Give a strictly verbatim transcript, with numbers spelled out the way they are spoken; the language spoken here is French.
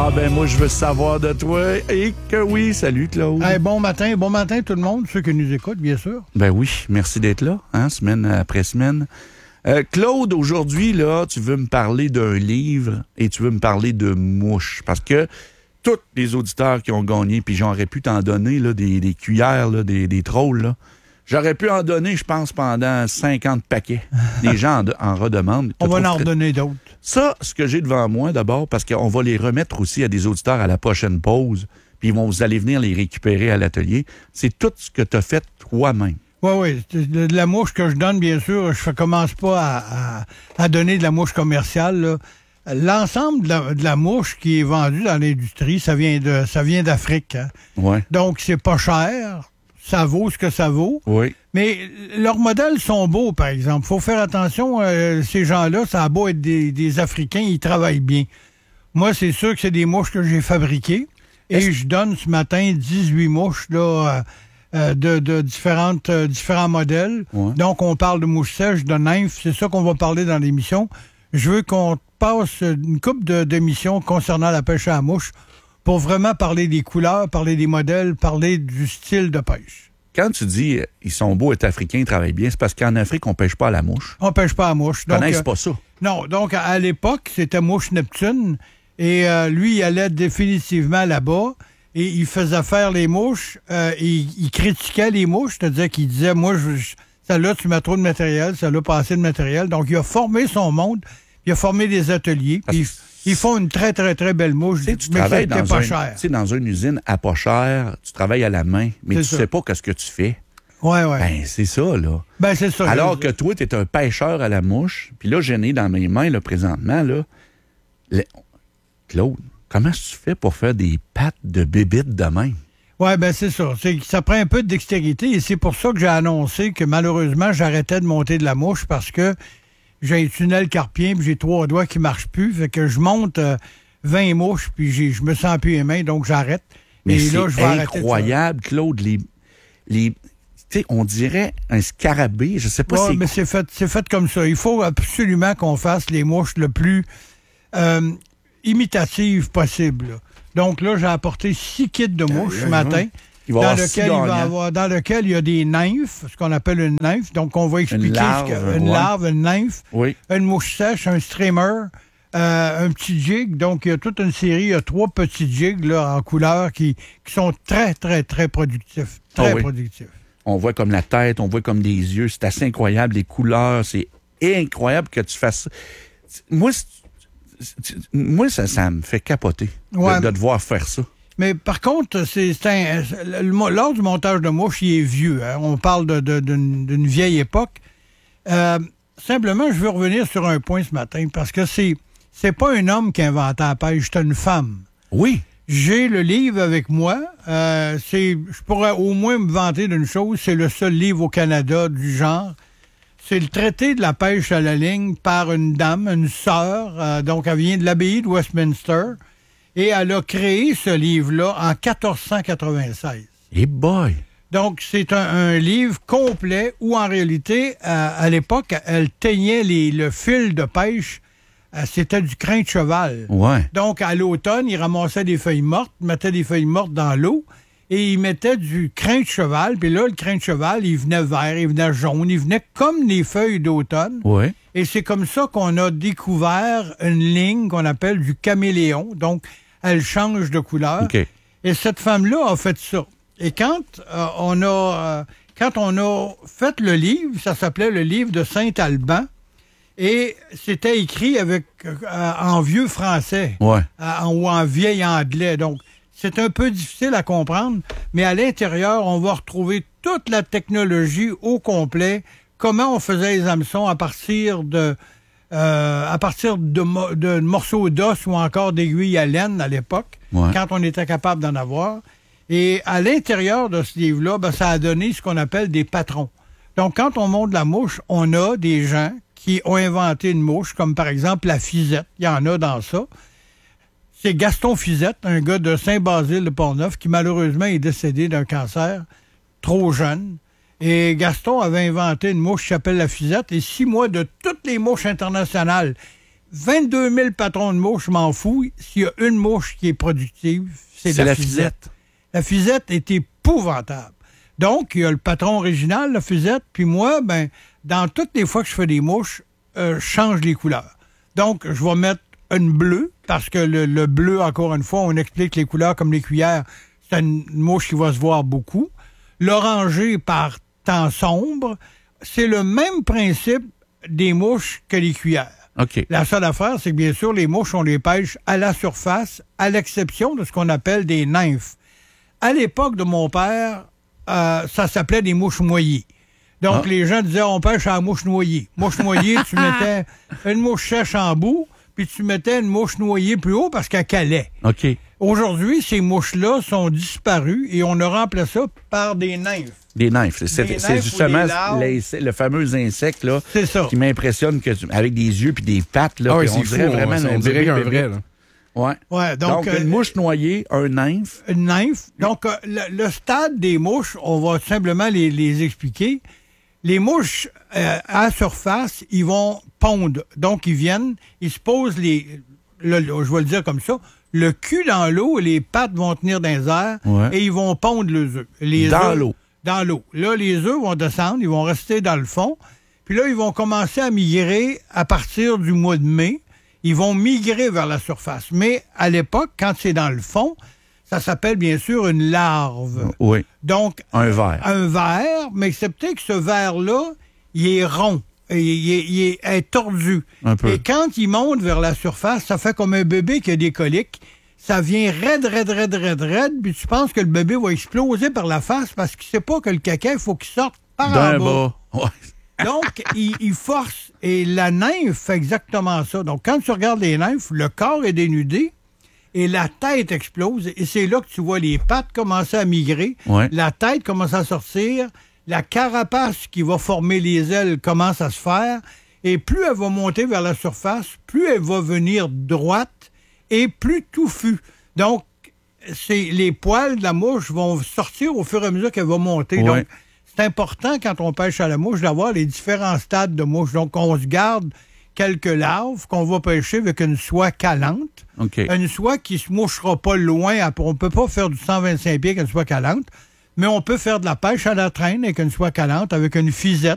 Ah ben moi, je veux savoir de toi. Et que oui, salut Claude. Hey, bon matin, bon matin tout le monde, ceux qui nous écoutent, bien sûr. Ben oui, merci d'être là, hein, semaine après semaine. Euh, Claude, aujourd'hui, là, tu veux me parler d'un livre et tu veux me parler de mouches. Parce que tous les auditeurs qui ont gagné, puis j'aurais pu t'en donner là, des, des cuillères, là, des, des trolls, là. J'aurais pu en donner, je pense, pendant cinquante paquets. Les gens en, en redemandent. On va en redonner d'autres. Ça, ce que j'ai devant moi, d'abord, parce qu'on va les remettre aussi à des auditeurs à la prochaine pause, puis ils vont, vous allez venir les récupérer à l'atelier, c'est tout ce que tu as fait toi-même. Oui, oui. De, de la mouche que je donne, bien sûr, je ne commence pas à, à, à donner de la mouche commerciale, là. L'ensemble de la, de la mouche qui est vendue dans l'industrie, ça vient de ça vient d'Afrique. Hein? Ouais. Donc, c'est pas cher. Ça vaut ce que ça vaut. Oui. Mais leurs modèles sont beaux, par exemple. Il faut faire attention, euh, ces gens-là, ça a beau être des, des Africains, ils travaillent bien. Moi, c'est sûr que c'est des mouches que j'ai fabriquées. Et Est-ce... je donne ce matin dix-huit mouches là, euh, de, de différentes, euh, différents modèles. Ouais. Donc, on parle de mouches sèches, de nymphes. C'est ça qu'on va parler dans l'émission. Je veux qu'on passe une couple de, d'émissions concernant la pêche à la mouche pour vraiment parler des couleurs, parler des modèles, parler du style de pêche. Quand tu dis euh, ils sont beaux, être africains, ils travaillent bien, c'est parce qu'en Afrique, on pêche pas à la mouche. On pêche pas à la mouche. Ils connaissent euh, pas ça. Non, donc à, à l'époque, c'était Mouche Neptune et euh, lui, il allait définitivement là-bas et il faisait faire les mouches. Euh, il, il critiquait les mouches, c'est-à-dire qu'il disait, moi, je, je, celle-là, tu mets trop de matériel, celle-là, pas assez de matériel. Donc, il a formé son monde, il a formé des ateliers, puis ils font une très, très, très belle mouche, tu sais, tu mais travailles qui n'est dans pas un, chère. Tu sais, dans une usine à pas cher, tu travailles à la main, mais c'est tu ça. sais pas ce que tu fais. Oui, oui. Ben, c'est ça, là. Ben, c'est ça. Alors que toi, tu es un pêcheur à la mouche, puis là, j'ai né dans mes mains, là, présentement, là. Le... Claude, comment tu fais pour faire des pattes de bébites de même? Oui, ben c'est ça. C'est, ça prend un peu de dextérité et c'est pour ça que j'ai annoncé que malheureusement, j'arrêtais de monter de la mouche parce que j'ai un tunnel carpien puis j'ai trois doigts qui ne marchent plus. Fait que je monte euh, vingt mouches puis j'ai, je me sens plus les mains, donc j'arrête. Mais et c'est là, je vais incroyable, Claude. Les, les, tu sais, on dirait un scarabée. Je sais pas ouais, c'est mais c'est fait, c'est fait comme ça. Il faut absolument qu'on fasse les mouches le plus euh, imitatives possible. Là. Donc là, j'ai apporté six kits de mouches ce matin. Il va dans, avoir lequel il va avoir, dans lequel il y a des nymphes, ce qu'on appelle une nymphe. Donc, on va expliquer une larve, ce que, une, ouais. larve, une nymphe, oui. une mouche sèche, un streamer, euh, un petit jig. Donc, il y a toute une série, il y a trois petits jigs là, en couleur qui, qui sont très, très, très productifs. Très oh, oui. productifs. On voit comme la tête, on voit comme des yeux. C'est assez incroyable, les couleurs. C'est incroyable que tu fasses ça. Moi, c'est, moi ça, ça me fait capoter ouais, de, de te voir faire ça. Mais par contre, c'est, c'est un, le, lors du montage de mouche, il est vieux. Hein? On parle de, de, d'une, d'une vieille époque. Euh, simplement, je veux revenir sur un point ce matin, parce que c'est, c'est pas un homme qui a inventé la pêche, c'est une femme. Oui. J'ai le livre avec moi. Euh, c'est, je pourrais au moins me vanter d'une chose, c'est le seul livre au Canada du genre. C'est le traité de la pêche à la ligne par une dame, une sœur. Euh, donc, elle vient de l'abbaye de Westminster. Et elle a créé ce livre-là en quatorze cent quatre-vingt-seize. Hey boy! Donc, c'est un, un livre complet où, en réalité, à, à l'époque, elle teignait les, le fil de pêche. Euh, c'était du crin de cheval. Ouais. Donc, à l'automne, il ramassait des feuilles mortes, mettait des feuilles mortes dans l'eau et il mettait du crin de cheval. Puis là, le crin de cheval, il venait vert, il venait jaune, il venait comme les feuilles d'automne. Ouais. Et c'est comme ça qu'on a découvert une ligne qu'on appelle du caméléon. Donc, elle change de couleur. Okay. Et cette femme-là a fait ça. Et quand euh, on a euh, quand on a fait le livre, ça s'appelait le livre de Saint-Alban, et c'était écrit avec euh, en vieux français ouais. euh, ou en vieil anglais. Donc, c'est un peu difficile à comprendre, mais à l'intérieur, on va retrouver toute la technologie au complet, comment on faisait les hameçons à partir de... Euh, à partir de, mo- de morceaux d'os ou encore d'aiguilles à laine à l'époque, ouais. quand on était capable d'en avoir. Et à l'intérieur de ce livre-là, ben, ça a donné ce qu'on appelle des patrons. Donc, quand on monte la mouche, on a des gens qui ont inventé une mouche, comme par exemple la Fisette. Il y en a dans ça. C'est Gaston Fisette, un gars de Saint-Basile de Portneuf, qui malheureusement est décédé d'un cancer trop jeune. Et Gaston avait inventé une mouche qui s'appelle la Fisette. Et six mois de toutes les mouches internationales, vingt-deux mille patrons de mouches, je m'en fous. S'il y a une mouche qui est productive, c'est, c'est la, la fusette. fusette. La fusette est épouvantable. Donc, il y a le patron original, la fusette, puis moi, ben, dans toutes les fois que je fais des mouches, euh, je change les couleurs. Donc, je vais mettre une bleue, parce que le, le bleu, encore une fois, on explique les couleurs comme les cuillères, c'est une mouche qui va se voir beaucoup. L'orangé par temps sombre, c'est le même principe des mouches que les cuillères. OK. La seule affaire, c'est que bien sûr, les mouches, on les pêche à la surface, à l'exception de ce qu'on appelle des nymphes. À l'époque de mon père, euh, ça s'appelait des mouches noyées. Donc, ah. les gens disaient, on pêche à la mouche noyée. Mouche noyée, tu mettais une mouche sèche en bout, puis tu mettais une mouche noyée plus haut parce qu'elle calait. OK. Aujourd'hui, ces mouches-là sont disparues et on a remplacé ça par des nymphes. Des nymphes. C'est, des c'est nymphes justement les les, le fameux insecte là, c'est ça. Qui m'impressionne que tu, avec des yeux puis des pattes. Là, ah oui, on c'est dirait fou, vraiment on, on dirait un vrai. Là. Ouais. ouais. Donc, donc euh, une mouche noyée, un nymphe. Une nymphe. Donc, euh, le, le stade des mouches, on va simplement les, les expliquer. Les mouches, euh, à la surface, ils vont pondre. Donc, ils viennent, ils se posent les... Le, le, je vais le dire comme ça. Le cul dans l'eau, les pattes vont tenir dans les airs ouais. et ils vont pondre les œufs. Les dans œufs, l'eau. Dans l'eau. Là, les œufs vont descendre, ils vont rester dans le fond. Puis là, ils vont commencer à migrer à partir du mois de mai. Ils vont migrer vers la surface. Mais à l'époque, quand c'est dans le fond, ça s'appelle bien sûr une larve. Oui. Donc, un ver. Un ver, mais excepté que ce ver-là, il est rond. Il est, il est, il est tordu. Un peu. Et quand il monte vers la surface, ça fait comme un bébé qui a des coliques. Ça vient raide, raide, raide, raide, raide, puis tu penses que le bébé va exploser par la face parce qu'il sait pas que le caca, il faut qu'il sorte par D'un en bas. bas. Ouais. Donc, il, il force. Et la nymphe fait exactement ça. Donc, quand tu regardes les nymphes, le corps est dénudé et la tête explose. Et c'est là que tu vois les pattes commencer à migrer. Ouais. La tête commence à sortir. La carapace qui va former les ailes commence à se faire. Et plus elle va monter vers la surface, plus elle va venir droite et plus touffue. Donc, c'est, les poils de la mouche vont sortir au fur et à mesure qu'elle va monter. Ouais. Donc, c'est important, quand on pêche à la mouche, d'avoir les différents stades de mouche. Donc, on se garde quelques larves qu'on va pêcher avec une soie calante. Okay. Une soie qui ne se mouchera pas loin. On ne peut pas faire du cent vingt-cinq pieds avec une soie calante. Mais on peut faire de la pêche à la traîne avec une soie calante, avec une fisette.